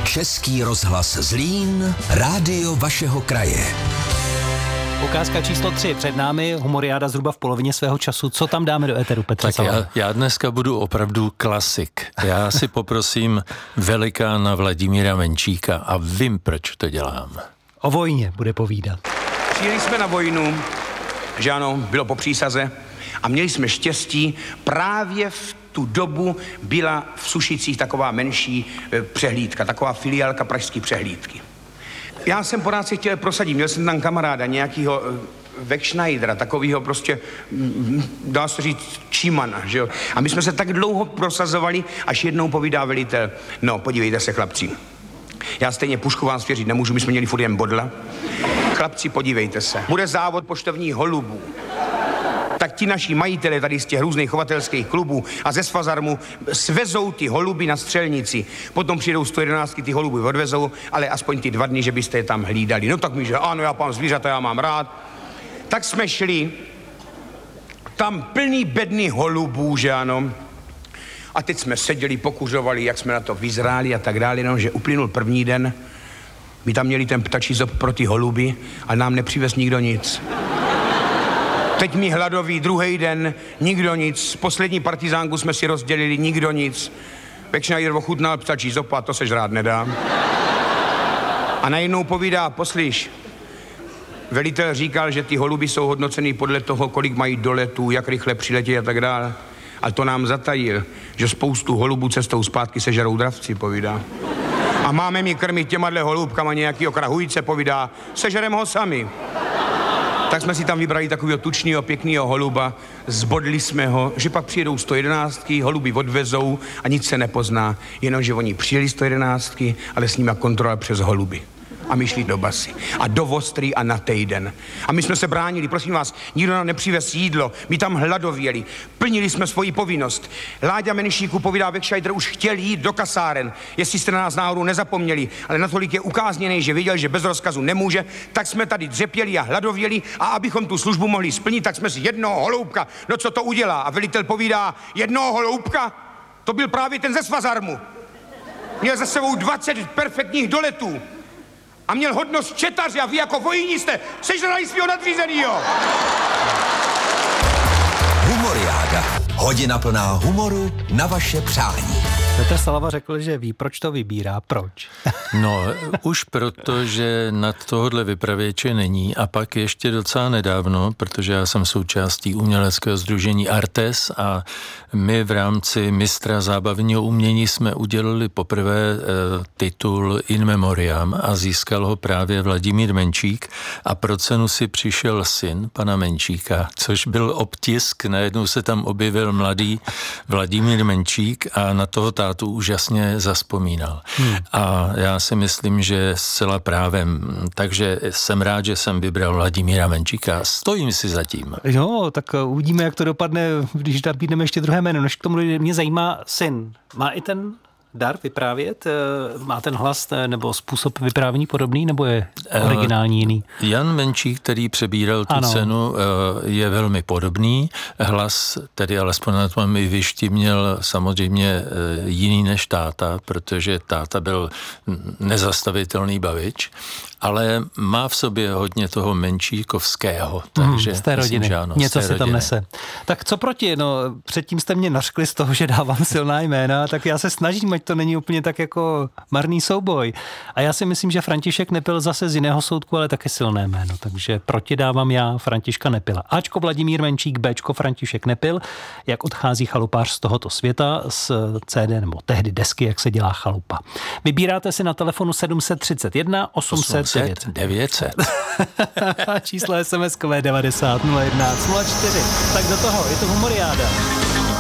Český rozhlas Zlín, rádio vašeho kraje. Ukázka číslo 3 před námi, humoriáda zhruba v polovině svého času. Co tam dáme do éteru, Petře? Tak já dneska budu opravdu klasik. Já si poprosím velikána Vladimíra Menčíka a vím, proč to dělám. O vojně bude povídat. Přijeli jsme na vojnu, že ano, bylo po přísaze a měli jsme štěstí, právě v tu dobu byla v Sušicích taková menší přehlídka, taková filiálka pražské přehlídky. Já jsem pořád si chtěl prosadit, měl jsem tam kamaráda nějakýho Wegschneidera, takovýho prostě, dá se říct, čímana, že jo. A my jsme se tak dlouho prosazovali, až jednou povídá velitel, no podívejte se chlapci, já stejně pušku vám svěřit nemůžu, my jsme měli furt jen bodla. Chlapci, podívejte se, bude závod poštovních holubů. Tak ti naši majitele tady z těch různých chovatelských klubů a ze Svazarmu svezou ty holuby na střelnici. Potom přijdou 111, ty holuby odvezou, ale aspoň ty 2 dny, že byste je tam hlídali. No tak mi, že ano, já pán zvířata, já mám rád. Tak jsme šli, tam plný bedny holubů, že ano. A teď jsme seděli, pokuřovali, jak jsme na to vyzráli a tak dále, no, že uplynul první den. My tam měli ten ptačí zob pro ty holuby, ale nám nepřivez nikdo nic. Teď mi hladový, druhý den, nikdo nic. Poslední partizánku jsme si rozdělili, nikdo nic. Wegschneider ochutnal ptačí zopa, to se žrát nedá. A najednou povídá, poslyš, velitel říkal, že ty holuby jsou hodnocený podle toho, kolik mají doletů, jak rychle přiletí a tak dále. A to nám zatajil, že spoustu holubů cestou zpátky sežerou dravci, povídá. A máme mi krmit těmadle holubkama nějakýho krahujce, povídá, sežerem ho sami. Tak jsme si tam vybrali takového tučného, pěkného holuba, zbodli jsme ho, že pak přijedou 111, holuby odvezou a nic se nepozná, jenomže oni přijeli 111, ale s nimi kontrola přes holuby. A my šli do basy a do Vostrý a na týden. A my jsme se bránili, prosím vás, nikdo nám nepřivez jídlo, my tam hladověli, plnili jsme svoji povinnost. Láďa Menšíku povídá, Wegschneider už chtěl jít do kasáren, jestli jste na nás náhodou nezapomněli, ale natolik je ukázněný, že věděl, že bez rozkazu nemůže, tak jsme tady dřepěli a hladověli a abychom tu službu mohli splnit, tak jsme si jednoho holoubka, no co to udělá? A velitel povídá, jednoho holoubka? To byl právě ten ze Svazarmu. Měl za sebou 20 perfektních doletů. A měl hodnost četaře a vy jako vojíni jste sežrali svýho nadřízenýho. Humoriáda. Hodina plná humoru na vaše přání. Petr Salava řekl, že ví, proč to vybírá. Proč? No, už proto, že nad tohohle vypravěče není a pak ještě docela nedávno, protože já jsem součástí uměleckého sdružení Artes a my v rámci mistra zábavního umění jsme udělali poprvé titul In Memoriam a získal ho právě Vladimír Menčík a pro cenu si přišel syn pana Menčíka, což byl obtisk, najednou se tam objevil mladý Vladimír Menčík a na toho tátu úžasně zavzpomínal. A já si myslím, že zcela právem, takže jsem rád, že jsem vybral Vladimíra Menčíka. Stojím si za tím. Jo, tak uvidíme, jak to dopadne, když nabídneme ještě druhé jméno. Než k tomu mě zajímá syn. Má i ten dar vyprávět? Má ten hlas nebo způsob vyprávění podobný, nebo je originální jiný? Jan Menčík, který přebíral tu cenu, je velmi podobný. Hlas, tedy alespoň na tom jevišti, měl samozřejmě jiný než táta, protože táta byl nezastavitelný bavič, ale má v sobě hodně toho menčíkovského. Takže z té rodiny. Myslím, ano, něco se tam nese. Tak co proti? No, předtím jste mě nařkli z toho, že dávám silná jména, tak já se snažím, ať to není úplně tak jako marný souboj. A já si myslím, že František Nepil zase z jiného soudku, ale taky silné jméno. Takže proti dávám já Františka Nepila. Ačko Vladimír Menčík, Bčko František Nepil, jak odchází chalupář z tohoto světa, z CD nebo tehdy desky, jak se dělá chalupa. Vybíráte si na telefonu 731 800 900. Číslo SMS-kové 90 011 04. Tak do toho, je to humoriáda.